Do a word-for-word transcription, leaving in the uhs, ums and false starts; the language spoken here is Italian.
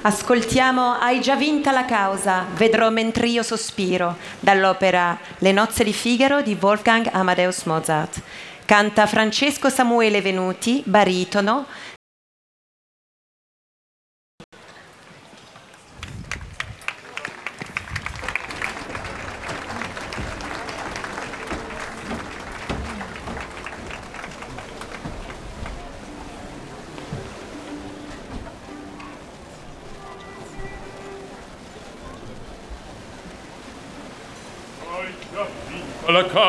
Ascoltiamo Hai già vinta la causa, vedrò mentr'io sospiro, dall'opera Le nozze di Figaro di Wolfgang Amadeus Mozart. Canta Francesco Samuele Venuti, baritono. Alla